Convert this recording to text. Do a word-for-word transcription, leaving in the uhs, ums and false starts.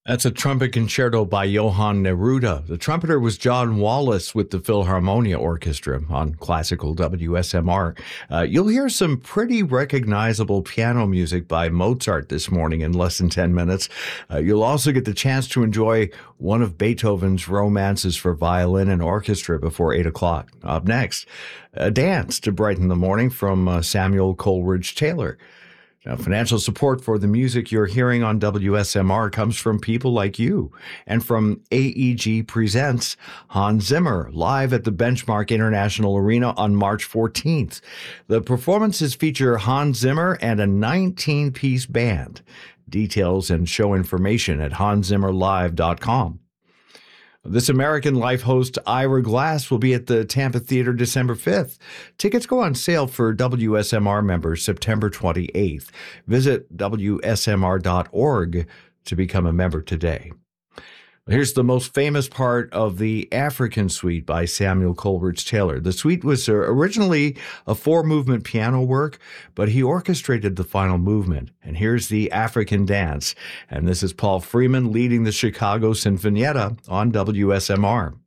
That's a trumpet concerto by Johann Neruda. The trumpeter was John Wallace with the Philharmonia Orchestra on classical W S M R. Uh, you'll hear some pretty recognizable piano music by Mozart this morning in less than ten minutes. Uh, you'll also get the chance to enjoy one of Beethoven's romances for violin and orchestra before eight o'clock. Up next, a dance to brighten the morning from uh, Samuel Coleridge Taylor. Now, financial support for the music you're hearing on W S M R comes from people like you and from A E G Presents Hans Zimmer live at the Benchmark International Arena on March fourteenth. The performances feature Hans Zimmer and a nineteen-piece band. Details and show information at hans zimmer live dot com. This American Life host, Ira Glass, will be at the Tampa Theater December fifth. Tickets go on sale for W S M R members September twenty-eighth. Visit W S M R dot org to become a member today. Here's the most famous part of the African Suite by Samuel Coleridge Taylor. The suite was originally a four-movement piano work, but he orchestrated the final movement. And here's the African Dance. And this is Paul Freeman leading the Chicago Sinfonietta on W S M R.